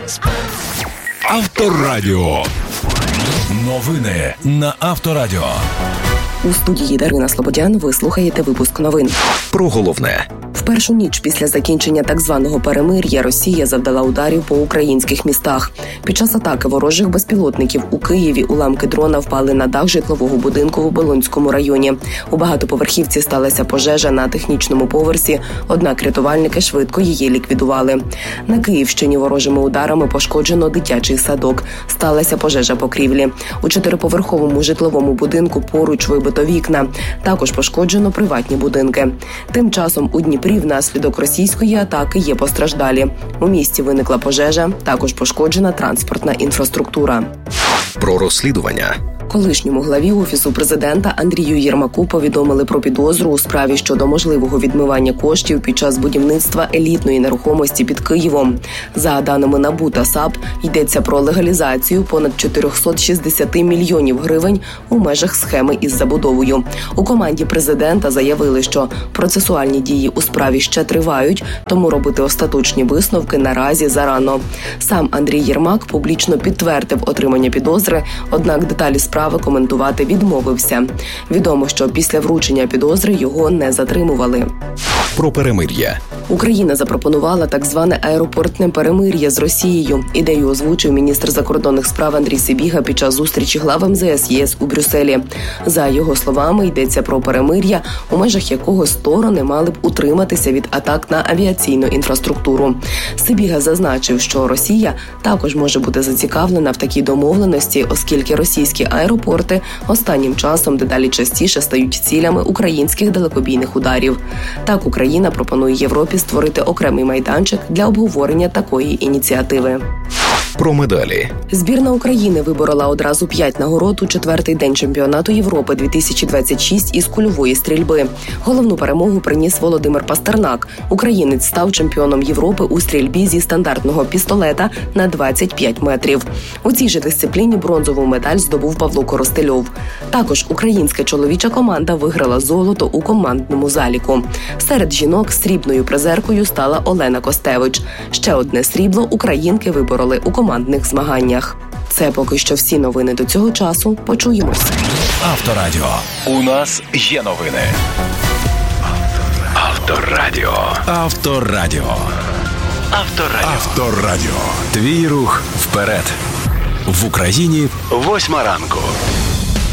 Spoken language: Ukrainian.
Авторадіо. Новини на Авторадіо. У студії Дарина Слободян ви слухаєте випуск новин. Про головне. В першу ніч після закінчення так званого перемир'я Росія завдала ударів по українських містах. Під час атаки ворожих безпілотників у Києві уламки дрона впали на дах житлового будинку в Оболонському районі. У багатоповерхівці сталася пожежа на технічному поверсі, однак рятувальники швидко її ліквідували. На Київщині ворожими ударами пошкоджено дитячий садок. Сталася пожежа покрівлі. У 4-поверховому житловому будинку поруч вибито вікна. Також пошкоджено приватні будинки. Тим часом у Дніпрі внаслідок російської атаки є постраждалі. У місті виникла пожежа, також пошкоджена транспортна інфраструктура. Про розслідування. Колишньому главі Офісу президента Андрію Єрмаку повідомили про підозру у справі щодо можливого відмивання коштів під час будівництва елітної нерухомості під Києвом. За даними НАБУ та САП, йдеться про легалізацію понад 460 мільйонів гривень у межах схеми із забудовою. У команді президента заявили, що процесуальні дії у справі ще тривають, тому робити остаточні висновки наразі зарано. Сам Андрій Єрмак публічно підтвердив отримання підозри, однак деталі справи коментувати відмовився. Відомо, що після вручення підозри його не затримували. Про перемир'я. Україна запропонувала так зване аеропортне перемир'я з Росією. Ідею озвучив міністр закордонних справ Андрій Сибіга під час зустрічі глав МЗС ЄС у Брюсселі. За його словами, йдеться про перемир'я, у межах якого сторони мали б утриматися від атак на авіаційну інфраструктуру. Сибіга зазначив, що Росія також може бути зацікавлена в такій домовленості, оскільки російські аеропорти останнім часом дедалі частіше стають цілями українських далекобійних ударів. Так, Україна пропонує Європі створити окремий майданчик для обговорення такої ініціативи. Про медалі. Збірна України виборола одразу 5 нагород у 4-й день чемпіонату Європи 2026 із кульової стрільби. Головну перемогу приніс Володимир Пастернак. Українець став чемпіоном Європи у стрільбі зі стандартного пістолета на 25 метрів. У цій же дисципліні бронзову медаль здобув Павло Коростельов. Також українська чоловіча команда виграла золото у командному заліку. Серед жінок срібною призеркою стала Олена Костевич. Ще одне срібло українки вибороли у командних змаганнях. Це поки що всі новини до цього часу. Почуємось. Авторадіо. У нас є новини. Авторадіо. Авторадіо. Авторадіо. Авторадіо. Твій рух вперед. В Україні 8 ранку.